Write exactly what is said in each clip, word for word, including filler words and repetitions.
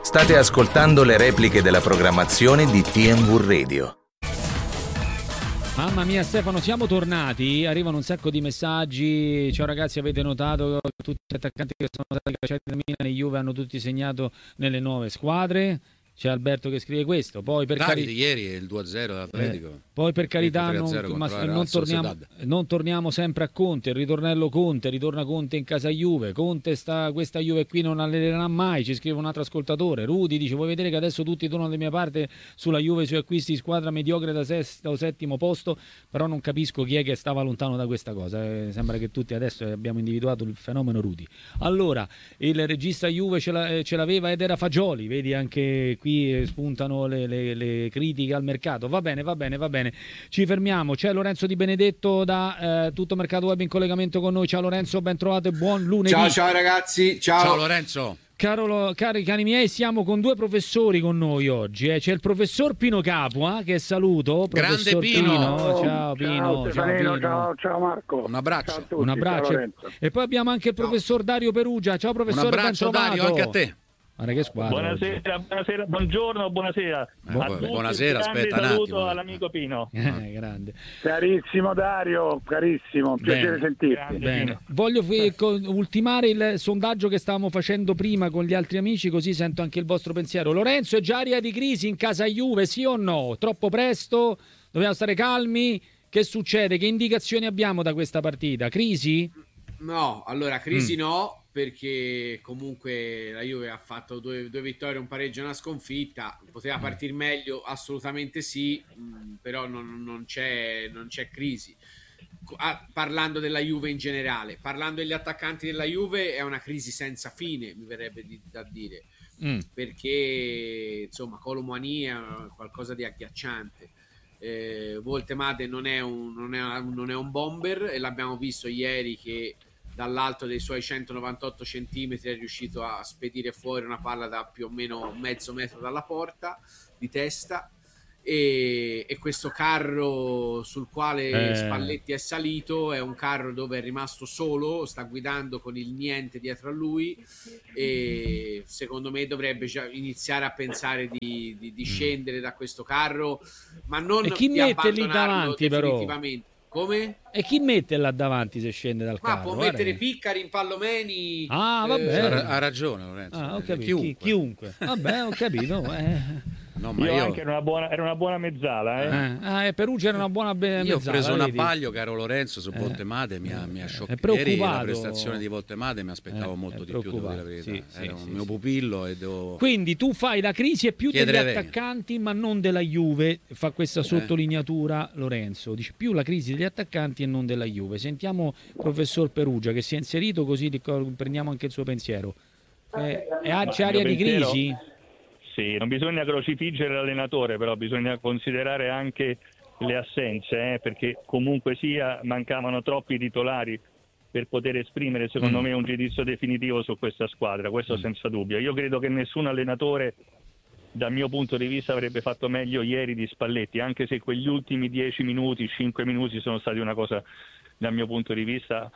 State ascoltando le repliche della programmazione di T M V Radio. Mamma mia Stefano, siamo tornati, arrivano un sacco di messaggi. Ciao ragazzi, avete notato che tutti gli attaccanti che sono stati cacciati da Milan e Juve hanno tutti segnato nelle nuove squadre? C'è Alberto che scrive questo. Poi per Davide, cari... ieri è il due a zero dell'Atletico. Eh, poi per carità non, ma, non, torniamo, non torniamo sempre a Conte. Il ritornello Conte, ritorna Conte in casa Juve. Conte sta, questa Juve qui non allenerà mai, ci scrive un altro ascoltatore. Rudy dice: vuoi vedere che adesso tutti tornano da mia parte sulla Juve, sui acquisti, squadra mediocre da sesto o settimo posto. Però non capisco chi è che stava lontano da questa cosa. Eh, sembra che tutti adesso abbiamo individuato il fenomeno Rudy. Allora, il regista Juve ce, la, ce l'aveva ed era Fagioli. Vedi, anche qui spuntano le, le, le critiche al mercato. Va bene, va bene, va bene. Ci fermiamo. C'è Lorenzo Di Benedetto da eh, Tutto Mercato Web in collegamento con noi. Ciao Lorenzo, ben trovato e buon lunedì. Ciao ciao ragazzi, ciao. Ciao Lorenzo. Caro, cari cani miei, siamo con due professori con noi oggi. Eh. C'è il professor Pino Capua, che saluto. Grande Professor Pino. Pino. Ciao Pino. Ciao, ciao, Pino. ciao, ciao Marco. Un abbraccio. Ciao a tutti, Un abbraccio. ciao, E poi abbiamo anche il professor Dario Perugia. Ciao Un professore, abbraccio ben Dario anche a te. Guarda che squadra. Buonasera, buonasera, buongiorno, buonasera. Eh, a tutti, buonasera, grande aspetta un saluto attimo. all'amico Pino. Eh, grande. Carissimo Dario, carissimo, piacere Bene. sentirti. Bene. Voglio f- con- ultimare il sondaggio che stavamo facendo prima con gli altri amici, così sento anche il vostro pensiero. Lorenzo, è già area di crisi in casa Juve, sì o no? Troppo presto? Dobbiamo stare calmi? Che succede? Che indicazioni abbiamo da questa partita? Crisi? No, allora crisi Mm. no, perché comunque la Juve ha fatto due, due vittorie, un pareggio e una sconfitta. Poteva partire meglio? Assolutamente sì, mh, però non, non c'è, non c'è crisi. Ah, parlando della Juve in generale, parlando degli attaccanti della Juve, è una crisi senza fine, mi verrebbe di, da dire, Mm. perché insomma Kolo Muani è qualcosa di agghiacciante. Eh, Voltemade non è, un, non, è un, non è un bomber, e l'abbiamo visto ieri che dall'alto dei suoi centonovantotto centimetri è riuscito a spedire fuori una palla da più o meno mezzo metro dalla porta di testa. E, e questo carro sul quale Eh. Spalletti è salito è un carro dove è rimasto solo, sta guidando con il niente dietro a lui, e secondo me dovrebbe già iniziare a pensare di, di, di scendere da questo carro, ma non E chi di mette lì abbandonarlo davanti, però? definitivamente. Come? E chi mette là davanti se scende dal Ma carro? può Guarda mettere che- Piccari, Pallomeni. Ah, vabbè. eh, Ha, ra- ha ragione Lorenzo. Ah, ho Eh, capito. chiunque. Chi- chiunque. Vabbè, ho capito. Eh. No, ma Io, io, anche era una buona, era una buona mezzala, eh. Eh. Ah, e Perugia era una buona be- io ho mezzala, preso un vedi? abbaglio, caro Lorenzo, su Eh. Voltemade, mi ha, mi ha È scioccato. Ieri la preoccupato. prestazione di Voltemade mi aspettavo Eh, molto è di più, devo dire la preoccupato. verità. Sì, sì, Era sì, un mio sì. pupillo e devo... Quindi tu fai la crisi è più degli Chiedere venia. attaccanti, ma non della Juve. Fa Eh. questa sottolineatura Lorenzo. Dice più la crisi degli attaccanti e non della Juve. Sentiamo il professor Perugia che si è inserito, così ricor- prendiamo anche il suo pensiero. Eh, e ha- c'è Ma il area mio di pensiero- crisi? Sì, non bisogna crocifiggere l'allenatore, però bisogna considerare anche le assenze, eh, perché comunque sia mancavano troppi titolari per poter esprimere, secondo Mm. me, un giudizio definitivo su questa squadra, questo Mm. senza dubbio. Io credo che nessun allenatore, dal mio punto di vista, avrebbe fatto meglio ieri di Spalletti, anche se quegli ultimi dieci minuti, cinque minuti sono stati una cosa, dal mio punto di vista,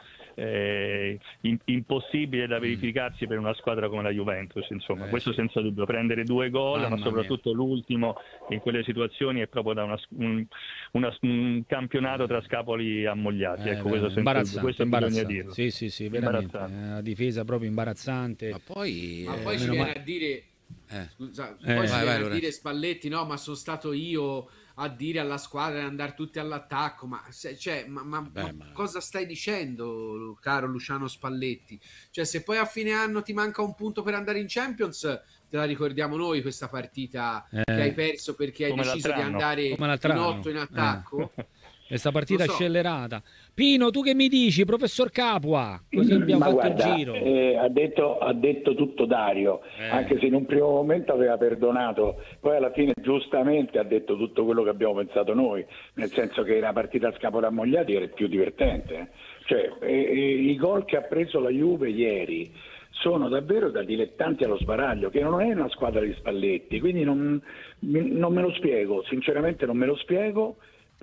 eh, in- impossibile da verificarsi per una squadra come la Juventus. Insomma, Eh, questo sì. senza dubbio. Prendere due gol, Mamma ma soprattutto l'ultimo in quelle situazioni, è proprio da una, un, una- un campionato tra scapoli ammogliati. Eh, ecco, questo senza dubbio, imbarazzante, questo bisogna imbarazzante. dirlo. Sì, sì, sì, veramente. Imbarazzante. Eh, la difesa proprio imbarazzante. Ma poi... Ma eh, poi ci meno viene male. a dire, eh, scusa, Eh. poi ci Vai, viene vai, a Lorenzo. dire Spalletti, no, ma sono stato io a dire alla squadra di andare tutti all'attacco, ma, se- cioè, ma, ma- Beh, ma ma- cosa stai dicendo, caro Luciano Spalletti? Cioè, se poi a fine anno ti manca un punto per andare in Champions, te la ricordiamo noi questa partita Eh. che hai perso perché hai Come deciso di l'altro anno. andare Come l'altro in anno. otto in attacco? Questa partita Lo so. scellerata. Pino, tu che mi dici, professor Capua? Così abbiamo Ma fatto guarda, il giro. eh, ha, detto, ha detto tutto Dario, Eh. anche se in un primo momento aveva perdonato, poi alla fine giustamente ha detto tutto quello che abbiamo pensato noi, nel senso che la partita a scapoli ammogliati era il più divertente. eh. Cioè, eh, eh, i gol che ha preso la Juve ieri sono davvero da dilettanti allo sbaraglio, che non è una squadra di Spalletti, quindi non, mi- non me lo spiego, sinceramente non me lo spiego.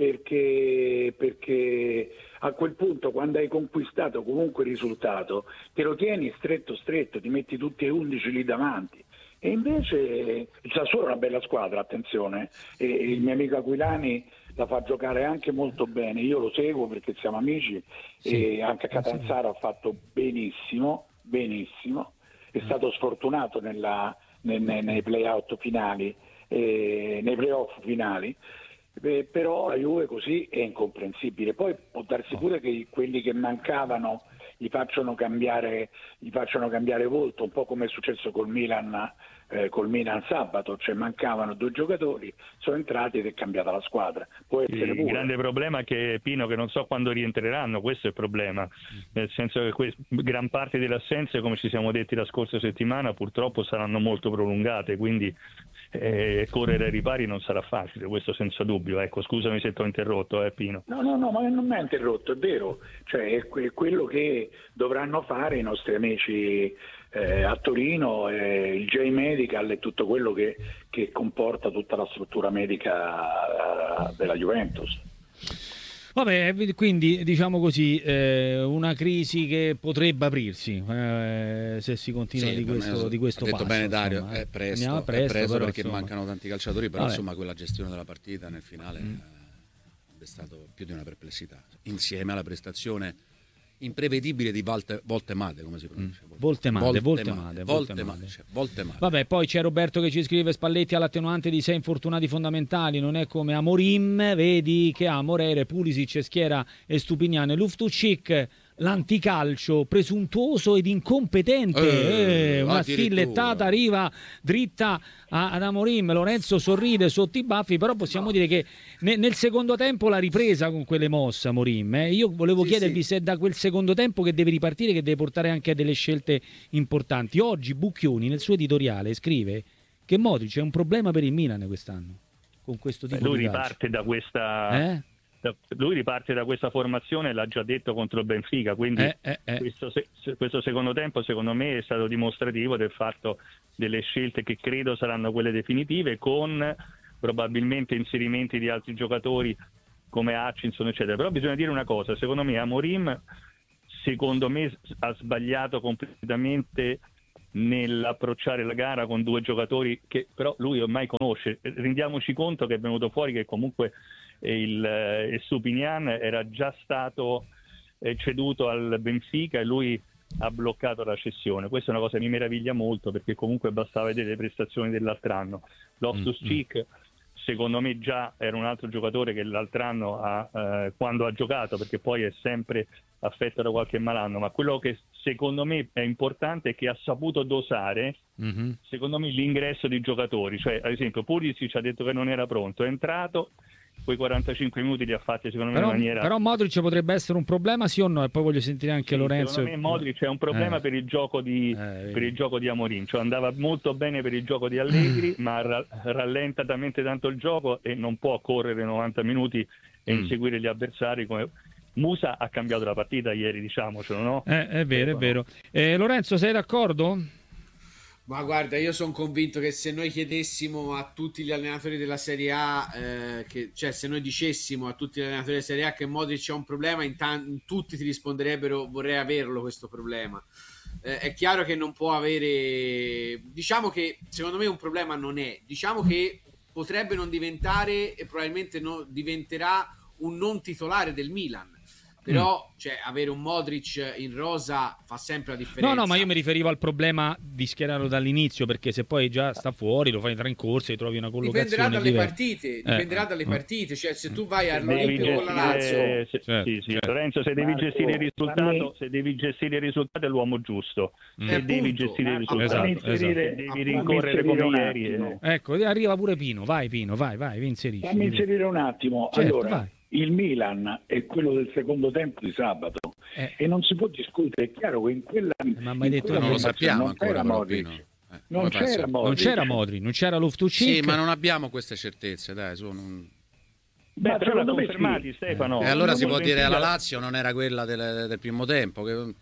Perché, perché a quel punto, quando hai conquistato comunque il risultato, te lo tieni stretto stretto, ti metti tutti e undici lì davanti, E invece il Sassuolo è una bella squadra, attenzione, e il mio amico Aquilani la fa giocare anche molto bene, io lo seguo perché siamo amici, sì. E anche a Catanzaro ha fatto benissimo, benissimo, è stato sfortunato nella, nei, nei play-out finali, eh, nei play-off finali, eh, però la Juve così è incomprensibile. Poi può darsi pure che quelli che mancavano gli facciano cambiare, gli facciano cambiare volto, un po' come è successo col Milan, eh, col Milan sabato, cioè mancavano due giocatori, sono entrati ed è cambiata la squadra. Può essere il pure. grande problema è che Pino, che non so quando rientreranno, questo è il problema, nel senso che que- gran parte delle assenze, come ci siamo detti la scorsa settimana, purtroppo saranno molto prolungate, quindi eh, correre ai ripari non sarà facile, questo senza dubbio. Ecco, scusami se ti ho interrotto, eh, Pino. No, no, no, ma non mi ha interrotto, è vero, cioè è, que- è quello che dovranno fare i nostri amici eh, a Torino, eh, il J-Medical e tutto quello che, che comporta tutta la struttura medica eh, della Juventus. Vabbè, quindi diciamo così, eh, una crisi che potrebbe aprirsi eh, se si continua sì, di questo, è, di questo ha detto passo, bene Dario, insomma, è presto, presto, è presto però, perché insomma, mancano tanti calciatori, però vabbè. insomma quella gestione della partita nel finale mm. è stato più di una perplessità, insieme alla prestazione imprevedibile di volte, volte mate, come si pronuncia? Mm. Volte mate, volte mate, volte mate, cioè, volte mate. Vabbè, poi c'è Roberto che ci scrive: Spalletti ha l'attenuante di sei infortunati fondamentali, non è come Amorim, vedi che ha Morere, Pulisic, Schiera e Stupinian e Loftus-Cheek, l'anticalcio presuntuoso ed incompetente, eh, eh, una stillettata arriva dritta a, ad Amorim. Lorenzo sorride sotto i baffi, però possiamo no. dire che ne, nel secondo tempo l'ha ripresa con quelle mosse Amorim, eh. Io volevo sì, chiedervi sì. se da quel secondo tempo che deve ripartire, che deve portare anche a delle scelte importanti. Oggi Bucchioni nel suo editoriale scrive che Modric è un problema per il Milan quest'anno con questo tipo Beh, lui di riparte calcio. da questa eh? Lui riparte da questa formazione, l'ha già detto contro il Benfica, quindi eh, eh, eh. Questo, se, questo secondo tempo secondo me è stato dimostrativo del fatto delle scelte che credo saranno quelle definitive, con probabilmente inserimenti di altri giocatori come Hutchinson eccetera. Però bisogna dire una cosa, secondo me Amorim secondo me ha sbagliato completamente nell'approcciare la gara con due giocatori che però lui ormai conosce. Rendiamoci conto che è venuto fuori che comunque il eh, Stupinian era già stato eh, ceduto al Benfica e lui ha bloccato la cessione. Questa è una cosa che mi meraviglia molto, perché comunque bastava vedere le prestazioni dell'altro anno. Loftus-Cheek mm-hmm. secondo me già era un altro giocatore che l'altro anno ha, eh, quando ha giocato, perché poi è sempre affetto da qualche malanno, ma quello che secondo me è importante è che ha saputo dosare mm-hmm. secondo me l'ingresso di giocatori. Cioè, ad esempio, Pulisic ci ha detto che non era pronto, è entrato, quei quarantacinque minuti li ha fatti secondo me però, in maniera... Però Modric potrebbe essere un problema, sì o no? E poi voglio sentire anche sì, Lorenzo. Secondo me Modric è un problema eh. per il gioco di eh, per il gioco di Amorim, cioè andava molto bene per il gioco di Allegri, ma ra- rallenta talmente tanto il gioco e non può correre novanta minuti e mm. inseguire gli avversari come... Musa ha cambiato la partita ieri, diciamocelo, no? Eh, è vero, eh, è vero. Eh, Lorenzo, sei d'accordo? Ma guarda, io sono convinto che se noi chiedessimo a tutti gli allenatori della Serie A, eh, che, cioè se noi dicessimo a tutti gli allenatori della Serie A che Modric c'è un problema, in t- tutti ti risponderebbero vorrei averlo questo problema. Eh, è chiaro che non può avere, diciamo che secondo me un problema non è, diciamo che potrebbe non diventare e probabilmente no, diventerà un non titolare del Milan. Però mm. cioè, avere un Modric in rosa fa sempre la differenza. No, no, ma io mi riferivo al problema di schierarlo dall'inizio, perché se poi già sta fuori, lo fai entrare in corsa e trovi una collocazione dipenderà dalle diversa. partite, eh. dipenderà dalle partite, cioè se tu vai all'Olimpico con la Lazio, se, certo, sì, sì. Certo. Lorenzo, se devi Marco, gestire il risultato, se devi gestire il risultato è l'uomo giusto. Mm. Se eh, devi appunto. gestire il risultato, esatto, inserire, esatto. devi rincorrere come ieri. Eh. Ecco, arriva pure Pino, vai Pino, vai, vai, vi inserisci. Fammi inserire un attimo. Certo, allora, vai. Il Milan è quello del secondo tempo di sabato eh. e non si può discutere. È chiaro che in quella, ma mai detto non lo sappiamo non ancora, c'era Modric. Eh, non, c'era Modric. non c'era Modric, non c'era Loftus-Cheek. Sì, ma non abbiamo queste certezze, dai, su, non... Beh, ma però l'ha secondo me confermati, sì. Stefano. E allora non si può dire alla Benfica... Lazio non era quella del, del primo tempo, che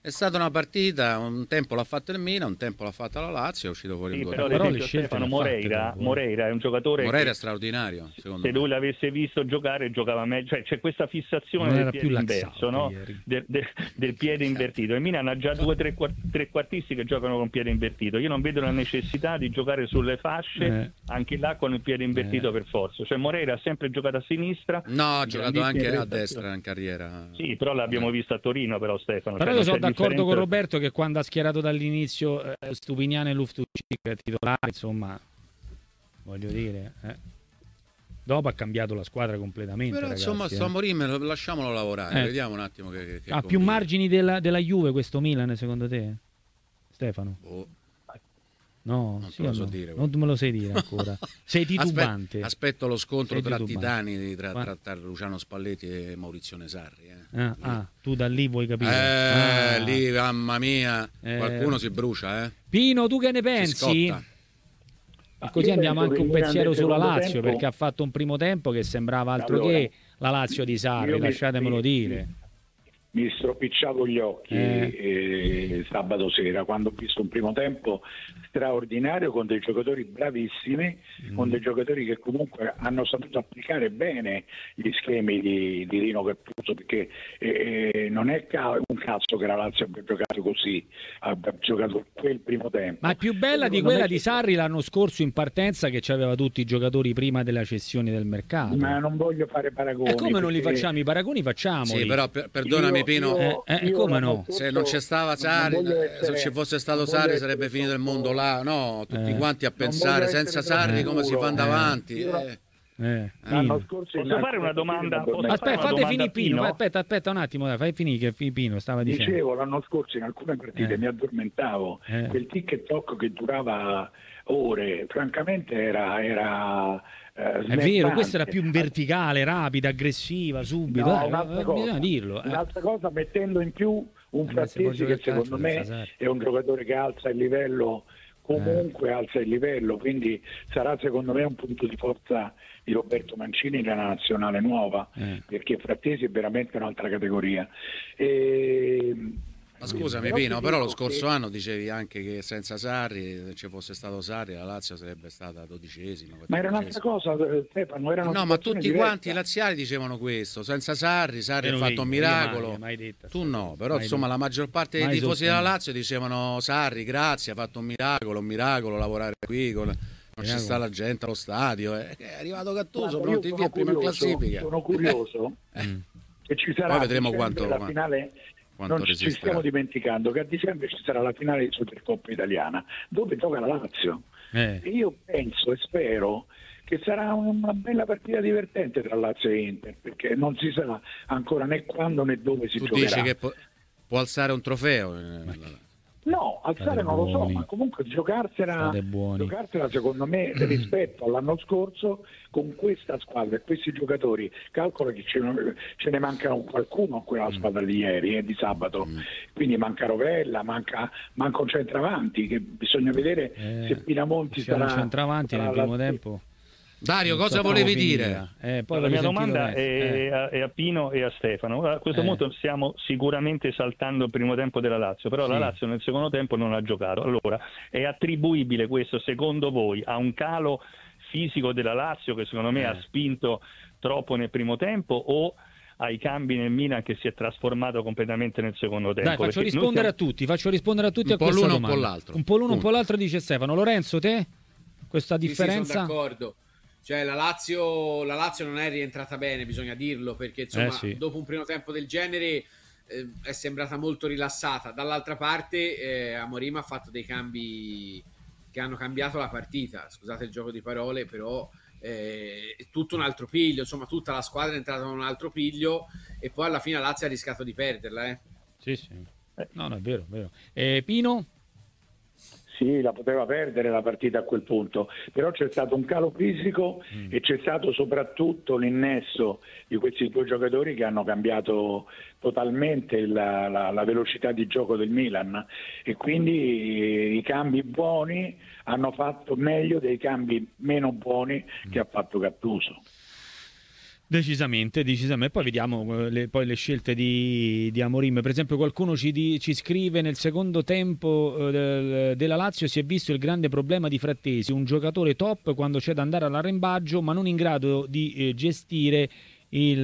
È stata una partita, un tempo l'ha fatta il Milan, un tempo l'ha fatta la Lazio, è uscito fuori sì, il gol. però, però le le scelte Stefano Moreira, Moreira è un giocatore Moreira che, è straordinario, secondo se me. lui l'avesse visto giocare giocava meglio, cioè c'è questa fissazione non del era piede più inverso, no? del, del, del piede invertito. Il Milan ha già due tre trequartisti che giocano con piede invertito. Io non vedo la necessità di giocare sulle fasce eh. anche là con il piede invertito eh. per forza. Cioè Moreira ha sempre giocato a sinistra. No, ha giocato anche a destra in carriera. Sì, però l'abbiamo eh. visto a Torino, però Stefano. Però cioè, io sono d'accordo differenza... con Roberto che quando ha schierato dall'inizio eh, Stupinian e Loftus-Cheek titolare, insomma, voglio dire, eh. dopo ha cambiato la squadra completamente. Però ragazzi, insomma, eh. sto Amorim, lasciamolo lavorare, eh. vediamo un attimo che, che, che ha più margini della, della Juve questo Milan, secondo te, Stefano? Oh. No, non sì, te lo so no. dire. Non me lo sai dire ancora. Sei titubante. Aspetto, aspetto lo scontro Sei tra titubante. titani tra, tra, tra Luciano Spalletti e Maurizio Nesarri. Eh. Ah, ah, tu da lì vuoi capire? Eh, ah. lì, mamma mia, eh. qualcuno si brucia, eh. Pino, tu che ne pensi? E così Io andiamo anche un pensiero sulla Lazio, tempo... perché ha fatto un primo tempo che sembrava altro allora, che la Lazio di Sarri, lasciatemelo mi, dire. Mi stropicciavo gli occhi eh. Eh, sabato sera quando ho visto un primo tempo straordinario con dei giocatori bravissimi, mm. con dei giocatori che comunque hanno saputo applicare bene gli schemi di, di Rino Gattuso, perché eh, non è ca- un cazzo che la Lazio abbia giocato così, abbia giocato quel primo tempo. Ma è più bella di quella di Sarri l'anno scorso in partenza, che aveva tutti i giocatori prima della cessione del mercato. Ma non voglio fare paragoni. E come perché... non li facciamo? I paragoni facciamoli. Sì, però per, perdonami io, Pino, io, eh, eh, come no? Se non c'è stava Sarri, se ci fosse stato Sarri sarebbe finito il mondo là. No, tutti eh. quanti a pensare senza Sarri come si fanno avanti. Eh. Eh. L'anno scorso posso fare una domanda? Posso aspetta, fare fate finire Pino? Pino. Aspetta, aspetta un attimo, dai, fai finire che Pino stava dicendo. Dicevo, l'anno scorso in alcune partite eh. mi addormentavo, eh. quel tic e toc che durava ore, francamente era... era eh, è vero, questa era più verticale, rapida, aggressiva, subito. No, eh, un'altra cosa, bisogna dirlo. Eh. Un'altra cosa, mettendo in più un eh, Frattesi che secondo me è un giocatore che alza il livello, comunque eh. alza il livello, quindi sarà secondo me un punto di forza di Roberto Mancini nella nazionale nuova, eh. perché Frattesi è veramente un'altra categoria. E... Ma scusami però Pino, però lo scorso che... anno dicevi anche che senza Sarri, se ci fosse stato Sarri, la Lazio sarebbe stata dodicesima. Ma era un'altra cosa, Stefano, erano no, ma tutti diverse. Quanti i laziali dicevano questo, senza Sarri, Sarri ha fatto un miracolo. Mai, mai detta, tu no, però insomma detto. La maggior parte dei tifosi della Lazio dicevano Sarri, grazie, ha fatto un miracolo, un miracolo lavorare qui con... non ci sta la gente allo stadio, eh. È arrivato Gattuso, pronti via, prima in classifica. Sono curioso eh. che ci sarà poi vedremo quanto la finale. Non ci stiamo dimenticando che a dicembre ci sarà la finale di Supercoppa italiana dove gioca la Lazio eh. e io penso e spero che sarà una bella partita divertente tra Lazio e Inter, perché non si sa ancora né quando né dove si tu giocherà. Dici che può, può alzare un trofeo? Eh, no, alzare State non buoni. lo so, ma comunque giocarsela, giocarsela secondo me rispetto all'anno scorso con questa squadra e questi giocatori, calcola che ce ne, ce ne manca qualcuno a quella squadra di ieri e eh, di sabato, mm. quindi manca Rovella, manca, manca un centravanti che bisogna vedere eh, se Pinamonti sarà un centravanti sarà nel primo tempo. Dario, cosa volevi dire? Eh, poi la mia domanda è, eh. a, è a Pino e a Stefano. A questo eh. punto stiamo sicuramente esaltando il primo tempo della Lazio, però sì. La Lazio nel secondo tempo non ha giocato. Allora, è attribuibile questo secondo voi a un calo fisico della Lazio che secondo me eh. ha spinto troppo nel primo tempo, o ai cambi nel Milan che si è trasformato completamente nel secondo tempo? Dai, faccio Perché rispondere siamo... a tutti, faccio rispondere a tutti un a questa l'uno, domanda. Un po' l'altro. Un po' l'uno, un po' l'altro, dice Stefano. Lorenzo, te? Questa differenza? Sì, sì, sono d'accordo. Cioè la Lazio, la Lazio non è rientrata bene, bisogna dirlo, perché insomma eh sì. dopo un primo tempo del genere eh, è sembrata molto rilassata. Dall'altra parte eh, Amorim ha fatto dei cambi che hanno cambiato la partita, scusate il gioco di parole, però eh, è tutto un altro piglio, insomma tutta la squadra è entrata in un altro piglio e poi alla fine la Lazio ha rischiato di perderla. Eh. Sì, sì. No, no, è vero, è vero. Eh, Pino? Sì, la poteva perdere la partita a quel punto, però c'è stato un calo fisico mm. e c'è stato soprattutto l'innesso di questi due giocatori che hanno cambiato totalmente la, la, la velocità di gioco del Milan, e quindi i cambi buoni hanno fatto meglio dei cambi meno buoni mm. che ha fatto Gattuso. Decisamente, decisamente. Poi vediamo le, poi le scelte di, di Amorim. Per esempio qualcuno ci, di, ci scrive: nel secondo tempo eh, del, della Lazio si è visto il grande problema di Frattesi, un giocatore top quando c'è da andare all'arrembaggio, ma non in grado di eh, gestire il,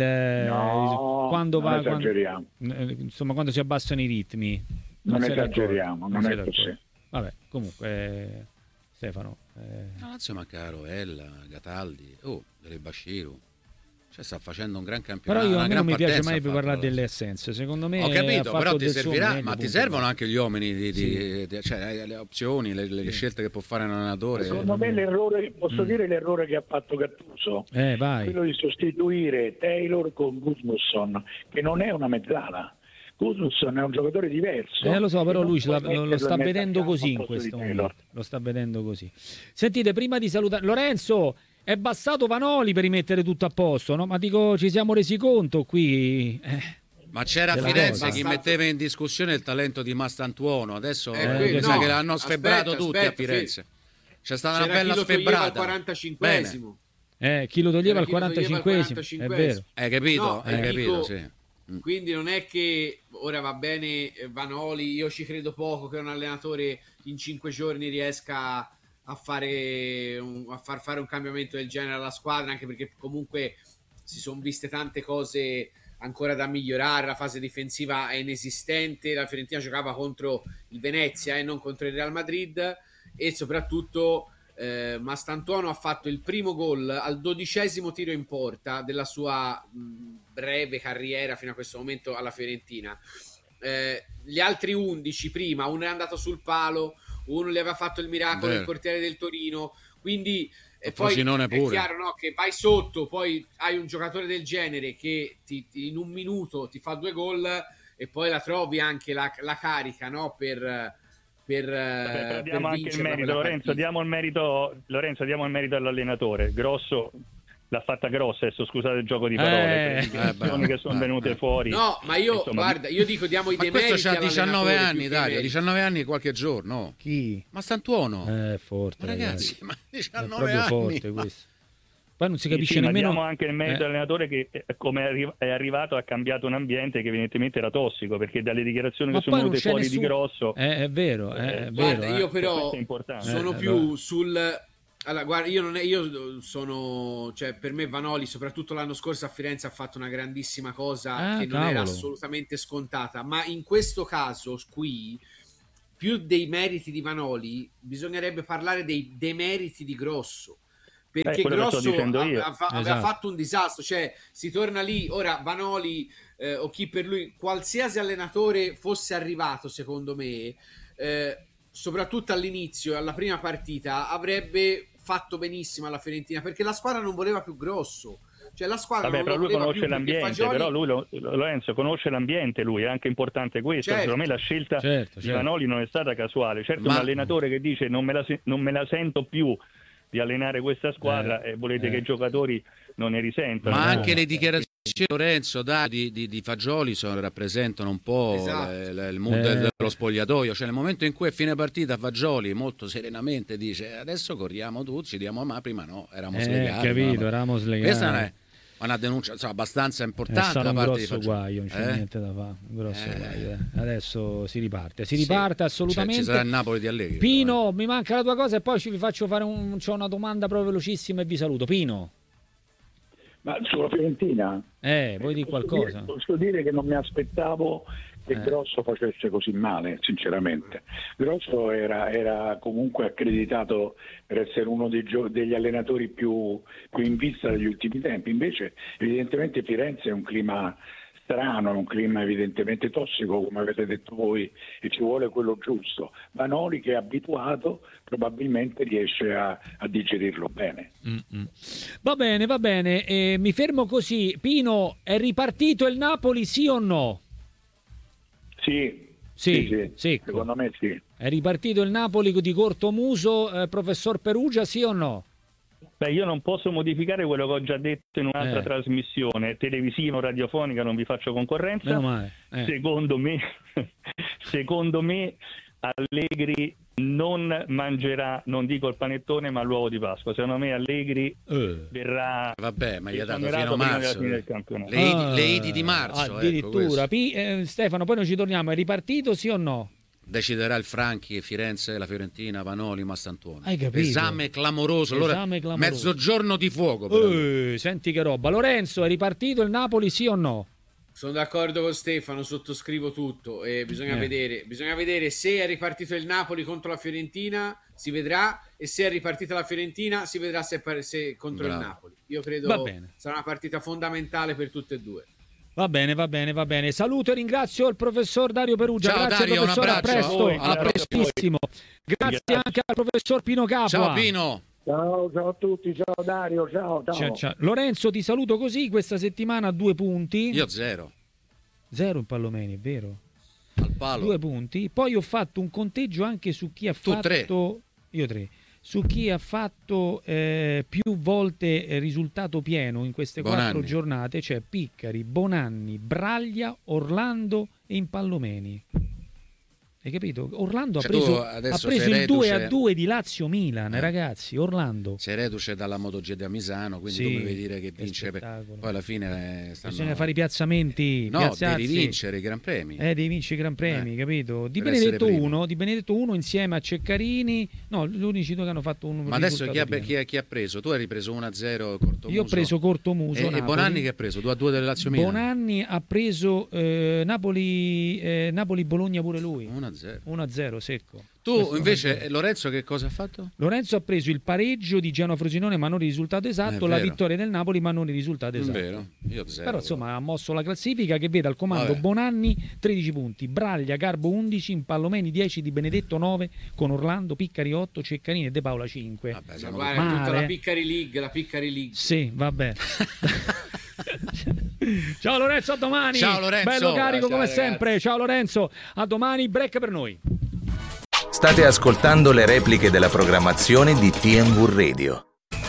no, il quando va quando, eh, insomma quando si abbassano i ritmi. Non, non esageriamo, non, non è così. Vabbè, comunque eh, Stefano. Eh... La Lazio manca Rovella, Cataldi, oh, Bashiru. Cioè sta facendo un gran campionato. Però io a me non mi piace mai più parlare delle assenze. Secondo me ho capito, però ti servirà, meglio, ma ti servono anche gli uomini di, sì. di, di, cioè le opzioni, le, le sì. scelte che può fare un allenatore. Secondo me l'errore, posso mm. dire l'errore che ha fatto Gattuso, eh, vai. quello di sostituire Taylor con Gudmundsson, che non è una mezzala. Gudmundsson è un giocatore diverso. Eh, lo so, però lui lo, lo sta vedendo così in questo momento. Lo sta vedendo così. Sentite, prima di salutare Lorenzo, è bastato Vanoli per rimettere tutto a posto, no? Ma dico, ci siamo resi conto qui. Eh, Ma c'era a Firenze chi metteva in discussione il talento di Mastantuono. Adesso eh, eh, no, che l'hanno sfebbrato aspetta, tutti aspetta, a Firenze. C'è stata c'era una bella chi lo sfebbrata. Al quarantacinquesimo. Eh, chi lo toglieva al quarantacinquesimo, è vero. Hai capito? No, Hai eh, capito, dico, sì. Quindi non è che ora va bene Vanoli, io ci credo poco che un allenatore in cinque giorni riesca a fare un, a far fare un cambiamento del genere alla squadra, anche perché comunque si sono viste tante cose ancora da migliorare, la fase difensiva è inesistente, la Fiorentina giocava contro il Venezia e non contro il Real Madrid, e soprattutto eh, Mastantuono ha fatto il primo gol al dodicesimo tiro in porta della sua mh, breve carriera fino a questo momento alla Fiorentina. Eh, gli altri undici prima, uno è andato sul palo, uno gli aveva fatto il miracolo il portiere del Torino, quindi e poi è pure. Chiaro, no, che vai sotto, poi hai un giocatore del genere che ti, ti, in un minuto ti fa due gol e poi la trovi anche la, la carica, no, per per, Vabbè, per diamo anche il merito Lorenzo diamo il merito Lorenzo diamo il merito all'allenatore. Grosso l'ha fatta grossa, adesso scusate il gioco di parole, eh, le eh, che sono venute fuori. No, ma io insomma, guarda, io dico diamo i demeriti. Questo c'ha diciannove anni, Dario, diciannove anni e qualche giorno. Chi? Mastantuono. Eh, forte. Ma ragazzi, ragazzi, ma diciannove è anni. Forte ma... questo. Poi non si capisce sì, nemmeno. Diamo anche il merito eh. all'allenatore che come è arrivato ha cambiato un ambiente che evidentemente era tossico, perché dalle dichiarazioni ma che sono venute fuori nessun... di Grosso eh, è vero, eh, è guarda, vero, io eh. però sono eh, più allora. sul allora, guarda, io non è, io sono, cioè per me Vanoli, soprattutto l'anno scorso a Firenze, ha fatto una grandissima cosa ah, che non cavolo. era assolutamente scontata, ma in questo caso qui più dei meriti di Vanoli bisognerebbe parlare dei demeriti di Grosso, perché eh, Grosso aveva, esatto. aveva fatto un disastro, cioè si torna lì, ora Vanoli eh, o chi per lui, qualsiasi allenatore fosse arrivato, secondo me eh, soprattutto all'inizio, alla prima partita, avrebbe fatto benissimo alla Fiorentina, perché la squadra non voleva più Grosso. Cioè la squadra Vabbè, non però lui conosce più, l'ambiente, Fagioli... però lui lo, Lorenzo conosce l'ambiente, lui è anche importante questo. Certo. Secondo me la scelta certo, di certo. Vanoli non è stata casuale. Certo, Ma... un allenatore che dice non me la, non me la sento più di allenare questa squadra eh, e volete eh. che i giocatori non ne risentano. Ma no? anche le dichiarazioni di Lorenzo da, di, di, di Fagioli sono, rappresentano un po' esatto. le, le, il mood eh. dello spogliatoio. Cioè nel momento in cui è fine partita Fagioli molto serenamente dice adesso corriamo tutti, ci diamo ma prima no, eravamo eh, slegati. capito, no? eravamo slegati. Questa è una denuncia insomma, abbastanza importante è da un parte grosso di guaio, non c'è eh? niente da fare, un grosso eh. guaio. Eh. Adesso si riparte, si riparte sì. assolutamente. Cioè, ci sarà il Napoli di Allegri. Pino, però, eh. mi manca la tua cosa e poi ci vi faccio fare un, c'ho una domanda proprio velocissima e vi saluto. Pino. Ma sulla Fiorentina? Eh, vuoi dire posso qualcosa? Dire, posso dire che non mi aspettavo che eh. Grosso facesse così male, sinceramente. Grosso era, era comunque accreditato per essere uno dei gio- degli allenatori più, più in vista degli ultimi tempi, invece evidentemente Firenze è un clima strano, è un clima evidentemente tossico, come avete detto voi, e ci vuole quello giusto. Vanoli, che è abituato, probabilmente riesce a, a digerirlo bene. Mm-mm. Va bene, va bene, eh, mi fermo così. Pino, è ripartito il Napoli, sì o no? Sì, sì, sì, sì. Secondo me sì. È ripartito il Napoli di Cortomuso, eh, professor Perugia, sì o no? Beh, io non posso modificare quello che ho già detto in un'altra eh. trasmissione televisiva o radiofonica, non vi faccio concorrenza. Meno male. Eh. Secondo me, secondo me Allegri non mangerà, non dico il panettone, ma l'uovo di Pasqua. Secondo me Allegri uh. verrà. Vabbè, ma gli ha dato fino a marzo. Le, ah, le Idi di marzo. Addirittura. Ecco P- eh, Stefano, poi noi ci torniamo. È ripartito, sì o no? Deciderà il Franchi, Firenze, la Fiorentina, Vanoli, Mastantuono. Hai capito? Esame clamoroso. Allora, Esame clamoroso. Mezzogiorno di fuoco. Uh, senti che roba. Lorenzo, è ripartito il Napoli, sì o no? Sono d'accordo con Stefano, sottoscrivo tutto. Eh, bisogna, eh. vedere, bisogna vedere se è ripartito il Napoli contro la Fiorentina, si vedrà, e se è ripartita la Fiorentina si vedrà se, se contro Bravo. il Napoli. Io credo sarà una partita fondamentale per tutte e due. Va bene, va bene, va bene. Saluto e ringrazio il professor Dario Perugia. Ciao, grazie Dario, professore, a presto, voi, a prestissimo. Grazie, grazie anche al professor Pino Capua. Ciao Pino. Ciao, ciao a tutti, ciao Dario, ciao, ciao. Ciao, ciao. Lorenzo, ti saluto così, questa settimana due punti. Io zero. Zero in Pallomeni, è vero? Al palo. Due punti. Poi ho fatto un conteggio anche su chi ha tu fatto... Tre. Io tre. Su chi ha fatto eh, più volte eh, risultato pieno in queste Bonanni. quattro giornate, cioè Piccari, Bonanni, Braglia, Orlando e Impallomeni. Hai capito? Orlando cioè ha preso, ha preso il due a due di Lazio-Milan, eh. ragazzi, Orlando. Sei reduce dalla MotoGP a Misano, quindi sì, tu mi vuoi dire che vince, per... poi alla fine stanno... bisogna fare i piazzamenti, no, piazzarsi. devi vincere i Gran Premi. Eh, devi vincere i Gran Premi, eh. capito? Di Benedetto uno, di Benedetto uno insieme a Ceccarini, no, gli unici due che hanno fatto un Ma adesso chi ha, chi, ha, chi ha preso? Tu hai ripreso uno a zero Cortomuso. Io ho preso Cortomuso, e, e Bonanni che ha preso? due a due delle Lazio Milan. Bonanni ha preso eh, Napoli eh, Napoli Bologna pure lui. uno a zero. uno a zero secco. Tu questo invece Lorenzo che cosa ha fatto? Lorenzo ha preso il pareggio di Genoa Frosinone ma non il risultato esatto, la vittoria del Napoli ma non il risultato esatto. È vero. Io zero. Però insomma ha mosso la classifica che vede al comando Vabbè. Bonanni tredici punti, Braglia, Garbo undici, Impallomeni dieci, Di Benedetto nove, con Orlando, Piccari otto, Ceccarini e De Paola cinque. Vabbè, ma guarda, male. Tutta la Piccari League, la Piccari League. Sì, vabbè. Ciao Lorenzo, a domani. Ciao Lorenzo. Bello carico ciao, come ragazzi. sempre. Ciao Lorenzo, a domani, break per noi. State ascoltando le repliche della programmazione di T M V Radio.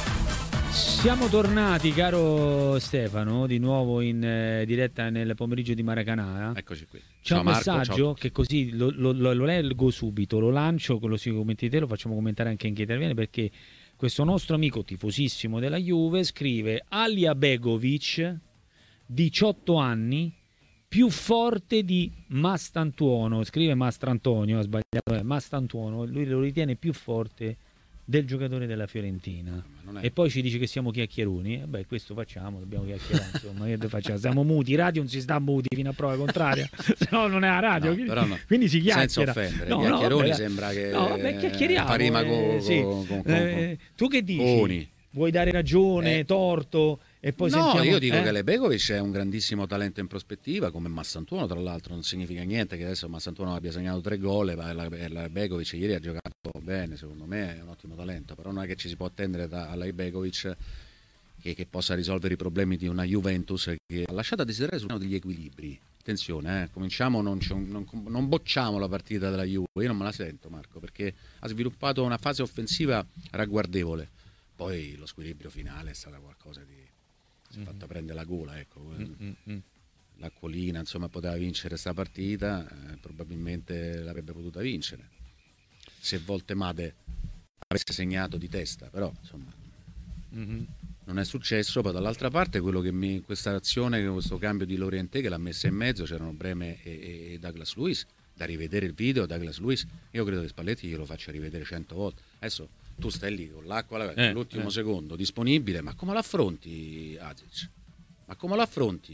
Siamo tornati, caro Stefano, di nuovo in eh, diretta nel pomeriggio di Maracanã. Eccoci qui. C'è ciao un Marco, messaggio ciao. che così lo, lo, lo, lo leggo subito, lo lancio, lo si commenti te, lo facciamo commentare anche in chi interviene, perché questo nostro amico tifosissimo della Juve scrive: Alija Begovic, diciotto anni, più forte di Mastantuono, scrive Mastrantonio, ha sbagliato, eh, Mastantuono, lui lo ritiene più forte del giocatore della Fiorentina. È... E poi ci dice che siamo chiacchieroni. Eh beh, questo facciamo, dobbiamo chiacchierare, insomma, che facciamo? Siamo muti, radio non si sta muti fino a prova contraria, se no non è la radio, no, quindi, però no. quindi si chiacchiera. Senza offendere, no, chiacchieroni no, sembra che no, beh, chiacchieriamo, fa rima con, eh, sì. con, con, con, eh, tu che dici? Oni. Vuoi dare ragione, eh. torto? E poi no, sentiamo, io dico eh? che Lebegovic è un grandissimo talento in prospettiva, come Massantuono, tra l'altro non significa niente che adesso Massantuono abbia segnato tre gol e Lebegovic ieri ha giocato bene, secondo me è un ottimo talento, però non è che ci si può attendere da Lebegovic che, che possa risolvere i problemi di una Juventus che ha lasciato a desiderare sul piano degli equilibri. Attenzione, eh, cominciamo, non, non, non bocciamo la partita della Juve, io non me la sento Marco, perché ha sviluppato una fase offensiva ragguardevole, poi lo squilibrio finale è stato qualcosa di... si è fatta prendere la gola, ecco. Mm-hmm. L'Acquolina insomma poteva vincere sta partita, eh, probabilmente l'avrebbe potuta vincere se Voltemade avesse segnato di testa, però insomma mm-hmm. non è successo. Poi dall'altra parte quello che mi questa azione, questo cambio di Lorientè che l'ha messa in mezzo, c'erano Breme e, e Douglas Luiz, da rivedere il video. Douglas Luiz, io credo che Spalletti glielo faccia rivedere cento volte. Adesso tu stai lì con l'acqua eh, all'ultimo eh. secondo disponibile, ma come l'affronti Azic? Ma come l'affronti?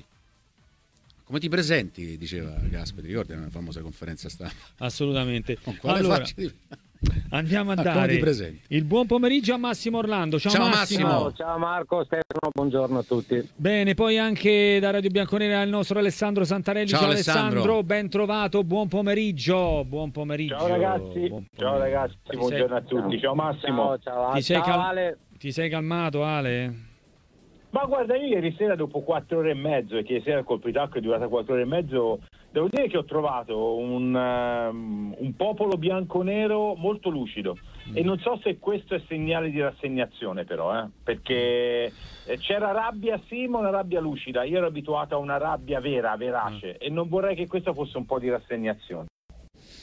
Come ti presenti? Diceva Gasperi, ricordi una famosa conferenza stampa? Assolutamente. Con quale allora, faccia di... andiamo a ma dare il buon pomeriggio a Massimo Orlando. Ciao, ciao Massimo. Massimo. Ciao Marco, Stefano, buongiorno a tutti. Bene, poi anche da Radio Bianconera il nostro Alessandro Santarelli. Ciao, ciao Alessandro. Alessandro, ben trovato, buon pomeriggio. Buon pomeriggio. Ciao ragazzi, buon ciao ragazzi, ti buongiorno sei... a tutti. Ciao Massimo. Ciao, ciao, ti, sei ciao cal... Ale. ti sei calmato Ale? Ma guarda, io ieri sera dopo quattro ore e mezzo, perché ieri sera il colpitacco è durata quattro ore e mezzo, devo dire che ho trovato un, um, un popolo bianconero molto lucido. Mm. E non so se questo è segnale di rassegnazione però, eh? Perché c'era rabbia sì, ma una rabbia lucida. Io ero abituato a una rabbia vera, verace, mm. e non vorrei che questo fosse un po' di rassegnazione.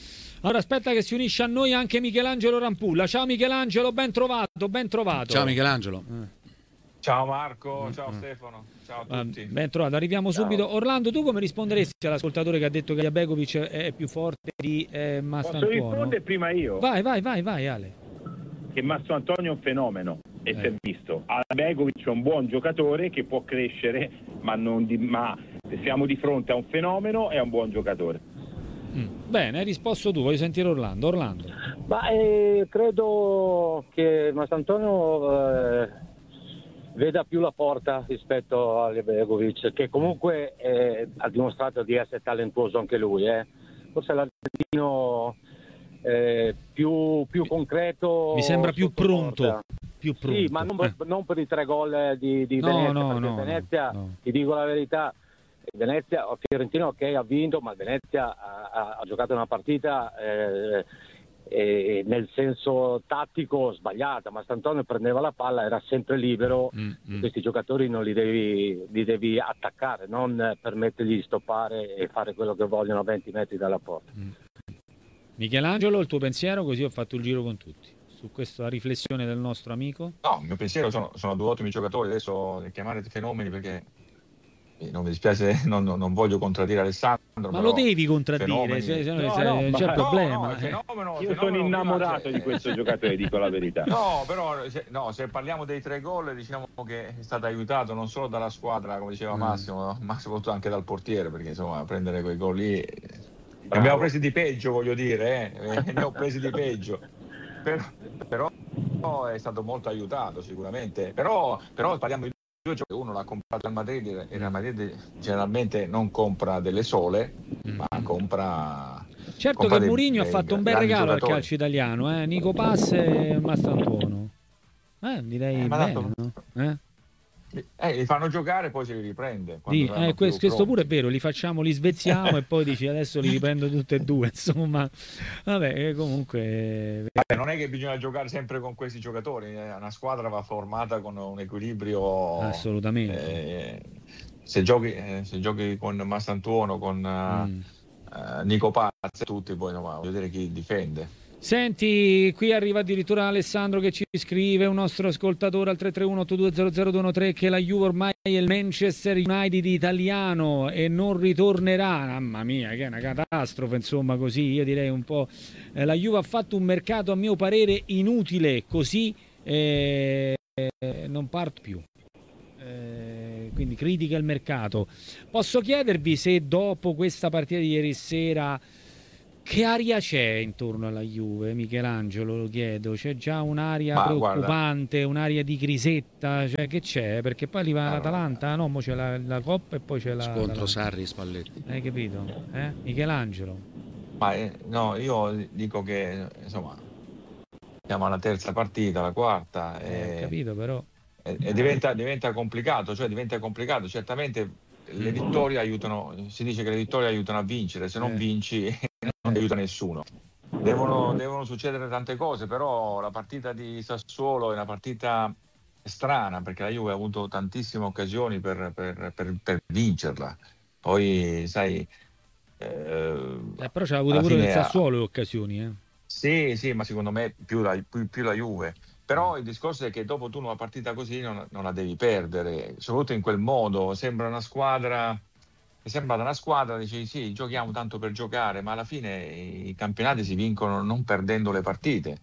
Allora aspetta che si unisce a noi anche Michelangelo Rampulla. Ciao Michelangelo, ben trovato, ben trovato. Ciao Michelangelo. Eh. Ciao Marco, ciao mm. Stefano, ciao a tutti. Uh, ben trovato, arriviamo ciao. subito. Orlando, tu come risponderesti all'ascoltatore che ha detto che Begovic è più forte di eh, Mastrantuono? Posso rispondere prima io? Vai, vai, vai, vai Ale. Che Mastrantuono è un fenomeno e eh. si è visto. Begovic è un buon giocatore che può crescere, ma, non di, ma siamo di fronte a un fenomeno e a un buon giocatore. Mm. Bene, hai risposto tu, voglio sentire Orlando. Orlando. Ma eh, credo che Mastrantuono eh, veda più la porta rispetto a Begovic, che comunque eh, ha dimostrato di essere talentuoso anche lui. Eh. Forse l'argentino eh, più, più concreto. Mi sembra più pronto. Più pronto. Sì, ma non, eh. non per i tre gol di, di no, Venezia, no, perché no, Venezia, no. ti dico la verità, Venezia, Fiorentina ok ha vinto, ma Venezia ha, ha, ha giocato una partita eh, eh, nel senso tattico sbagliata. Mastrantuono prendeva la palla, era sempre libero, mm, mm. questi giocatori non li devi, li devi attaccare, non permettergli di stoppare e fare quello che vogliono a venti metri dalla porta. Mm. Michelangelo, il tuo pensiero, così ho fatto il giro con tutti su questa riflessione del nostro amico. No, il mio pensiero sono, sono due ottimi giocatori, adesso chiamare fenomeni perché non mi dispiace, non, non voglio contraddire Alessandro. Ma però lo devi contraddire, se, se, no, se, no, non c'è no, problema. No, no, fenomeno, Io fenomeno, sono innamorato cioè, di questo giocatore, dico la verità. No, però se, no, se parliamo dei tre gol, diciamo che è stato aiutato non solo dalla squadra, come diceva Massimo, mm. ma soprattutto anche dal portiere, perché insomma prendere quei gol lì ne abbiamo presi di peggio, voglio dire, eh? ne ho presi di peggio. Però, però è stato molto aiutato sicuramente. Però, però parliamo di due giochi, uno l'ha comprato al Madrid e il Real Madrid generalmente non compra delle sole, mm. ma compra. Certo compra che Mourinho ha fatto un bel regalo giocatori. Al calcio italiano, eh? Nico Pass e Mastrantuono. Eh, direi eh, bene, dato... no? Eh? Eh, li fanno giocare e poi se li riprende. Sì, eh, questo, questo pure è vero, li facciamo, li svezziamo e poi dici adesso li riprendo tutte e due, insomma. Vabbè, comunque... Vabbè, non è che bisogna giocare sempre con questi giocatori, eh. Una squadra va formata con un equilibrio... Assolutamente. Eh, se, giochi, eh, se giochi con Mastrantuono, con mm. uh, Nico Pazzi, tutti poi no, voglio dire chi difende. Senti, qui arriva addirittura Alessandro che ci scrive, un nostro ascoltatore al tre tre uno otto due zero zero due uno tre, che la Juve ormai è il Manchester United italiano e non ritornerà. Mamma mia, che è una catastrofe, insomma, così io direi un po'. Eh, la Juve ha fatto un mercato a mio parere inutile, così eh, eh, non parto più. Eh, quindi critica il mercato. Posso chiedervi se dopo questa partita di ieri sera che aria c'è intorno alla Juve, Michelangelo, lo chiedo? C'è già un'aria Ma, preoccupante, guarda. un'aria di crisetta, cioè che c'è? Perché poi arriva allora, l'Atalanta, no? Mo c'è la, la Coppa e poi c'è la... Scontro Sarri-Spalletti. Hai capito? Eh? Michelangelo? Ma eh, no, io dico che, insomma, siamo alla terza partita, la quarta. Eh, e, capito, però... E, e diventa, diventa complicato, cioè diventa complicato, certamente... Le vittorie aiutano, si dice che le vittorie aiutano a vincere, se non eh. vinci non aiuta nessuno. Devono, devono succedere tante cose, però la partita di Sassuolo è una partita strana perché la Juve ha avuto tantissime occasioni per, per, per, per vincerla. Poi, sai... Eh, eh, però c'ha avuto pure il Sassuolo le occasioni. Eh. Sì, sì, ma secondo me più la, più, più la Juve. Però il discorso è che dopo tu una partita così non, non la devi perdere, soprattutto in quel modo. Sembra una squadra, è sembrata una squadra, dici sì, giochiamo tanto per giocare, ma alla fine i campionati si vincono non perdendo le partite.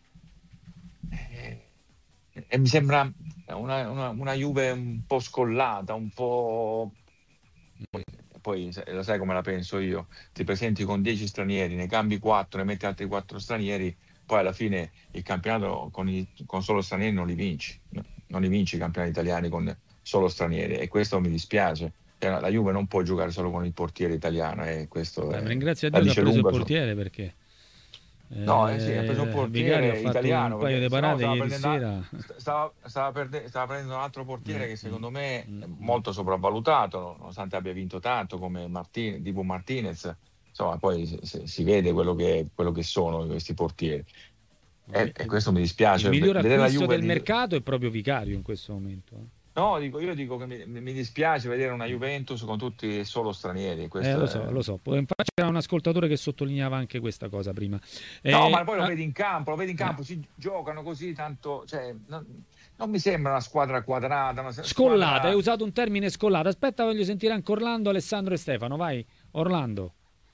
E, e mi sembra una, una, una Juve un po' scollata, un po'... Poi, poi lo sai come la penso io, ti presenti con dieci stranieri, ne cambi quattro, ne metti altri quattro stranieri, poi alla fine il campionato con, i, con solo stranieri non li vinci, non li vinci i campionati italiani con solo stranieri e questo mi dispiace. La Juve non può giocare solo con il portiere italiano e questo Beh, è, ringrazio a Dio che ha preso il portiere perché no, eh sì, ha preso un portiere italiano, un paio di parate no, ieri sera. Stava, stava, perde, stava prendendo un altro portiere mm, che secondo me mm, è molto sopravvalutato, nonostante abbia vinto tanto come Martin, Dibu Martinez. Insomma, poi si, si vede quello che, quello che sono questi portieri. E, e questo mi dispiace. Il miglior acquisto del di... mercato è proprio Vicario in questo momento. No, dico, io dico che mi, mi dispiace vedere una Juventus con tutti solo stranieri. Eh, lo so, è... lo so. Infatti c'era un ascoltatore che sottolineava anche questa cosa prima. No, eh, ma poi lo ah... vedi in campo, lo vedi in campo, eh. si giocano così tanto, cioè, non, non mi sembra una squadra quadrata. Una scollata, squadra... hai usato un termine scollata. Aspetta, voglio sentire anche Orlando, Alessandro e Stefano, vai. Orlando.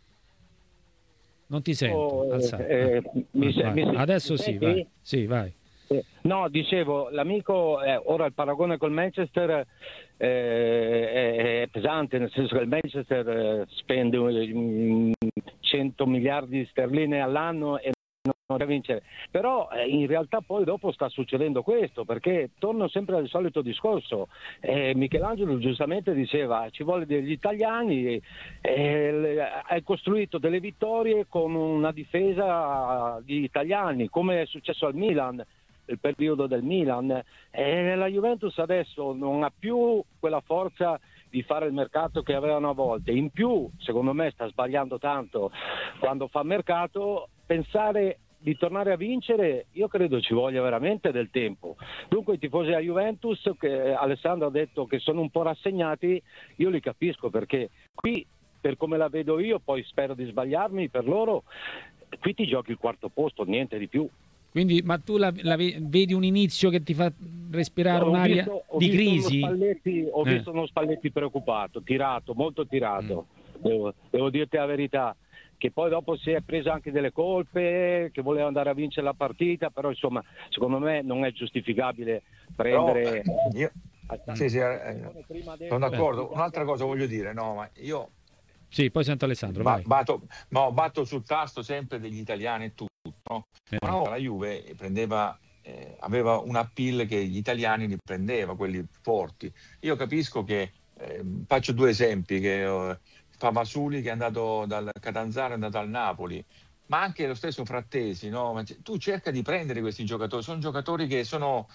Non ti sento. Oh, Alza. eh, ah, mi, vai. mi, Adesso mi sì, vai. Sì, vai. No, dicevo, l'amico, eh, ora il paragone col Manchester eh, è, è pesante, nel senso che il Manchester eh, spende um, cento miliardi di sterline all'anno e non riesce a vincere. Però eh, in realtà poi dopo sta succedendo questo, perché torno sempre al solito discorso. Eh, Michelangelo giustamente diceva ci vuole degli italiani, eh, hai costruito delle vittorie con una difesa di italiani, come è successo al Milan, il periodo del Milan, e la Juventus adesso non ha più quella forza di fare il mercato che avevano a volte. In più, secondo me, sta sbagliando tanto quando fa mercato. Pensare di tornare a vincere, io credo ci voglia veramente del tempo. Dunque i tifosi della Juventus, che Alessandro ha detto che sono un po' rassegnati, io li capisco, perché qui, per come la vedo io, poi spero di sbagliarmi, per loro qui ti giochi il quarto posto, niente di più. Quindi, ma tu la, la vedi un inizio che ti fa respirare no, un'aria visto, di visto crisi? Uno Spalletti, ho eh. visto uno Spalletti preoccupato, tirato, molto tirato. Mm. Devo, devo dirti la verità, che poi dopo si è preso anche delle colpe, che voleva andare a vincere la partita, però insomma, secondo me non è giustificabile prendere... Però, io, sì, sì, eh, sono d'accordo. Un'altra cosa voglio dire, no, ma io... Sì, poi sento Alessandro, ba- vai. Batto, no, batto sul tasto sempre degli italiani e tutto. No? Eh. Una volta la Juve prendeva, eh, aveva un appeal che gli italiani li prendeva, quelli forti. Io capisco che, eh, faccio due esempi, che eh, Favasuli che è andato dal Catanzaro, è andato al Napoli, ma anche lo stesso Frattesi, no? Ma c- tu cerca di prendere questi giocatori, sono giocatori che sono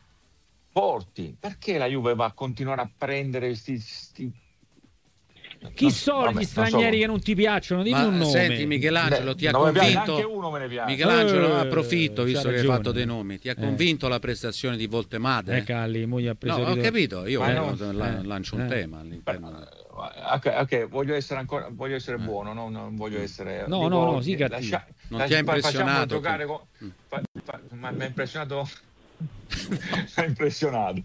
forti. Perché la Juve va a continuare a prendere questi... questi... Chi no, sono vabbè, gli stranieri so. Che non ti piacciono? Dimmi ma, un nome. Senti Michelangelo, ti ha non convinto? Anche uno me ne piace. Michelangelo, eh, approfitto visto che hai fatto dei nomi. Ti ha eh. convinto la prestazione di Voltemade? Eh, Calli, mo gli ha preso no, ho capito, io eh, no, no, la, eh, lancio un eh. tema all'interno. Ok, ok, voglio essere ancora voglio essere eh. buono, no? Non voglio essere No, dico, no, no, sì, lascia, non lascia, ti ha impressionato? Giocare con, fa, fa, ma mi ha impressionato mi ha impressionato.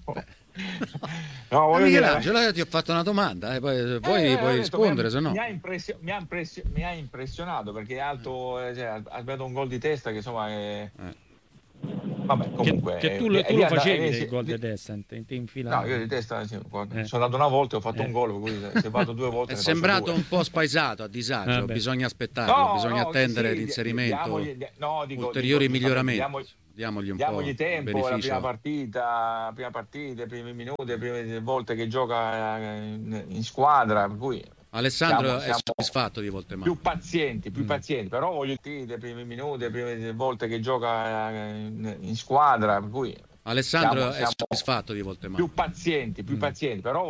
No, voglio Michelangelo, dire... io ti ho fatto una domanda, eh, poi, poi eh, puoi rispondere, detto, se no. Mi ha, impressio, mi, ha impressio, mi ha impressionato perché è alto, eh, cioè, ha sbagliato un gol di testa che insomma è... eh. Vabbè, comunque, che, che tu, eh, tu lo facevi eh, il gol di testa, ti infilavi. No, io di testa sì, eh. sono andato una volta e ho fatto eh. un gol, quindi se vado due volte è ne sembrato due. un po' spaesato, a disagio, Vabbè. bisogna aspettare, no, bisogna no, attendere sì, l'inserimento, diamogli, no, dico, ulteriori dico, miglioramenti. Diamogli, diamogli un diamogli po' tempo, beneficio. la prima partita, la prima partita, i primi minuti, le prime volte che gioca in, in squadra, per cui Alessandro siamo, è siamo soddisfatto di Voltemade. Più pazienti, più mm. pazienti, però voglio dire, i primi minuti, le prime volte che gioca in, in squadra, per cui Alessandro siamo, è siamo soddisfatto di Voltemade. Più pazienti, più mm. pazienti, però